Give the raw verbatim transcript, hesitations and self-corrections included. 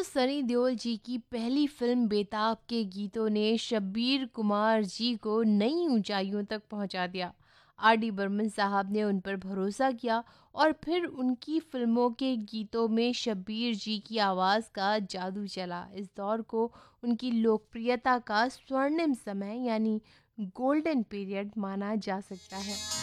सनी देओल जी की पहली फिल्म बेताब के गीतों ने शब्बीर कुमार जी को नई ऊंचाइयों तक पहुंचा दिया। आर डी बर्मन साहब ने उन पर भरोसा किया और फिर उनकी फिल्मों के गीतों में शब्बीर जी की आवाज़ का जादू चला। इस दौर को उनकी लोकप्रियता का स्वर्णिम समय यानी गोल्डन पीरियड माना जा सकता है।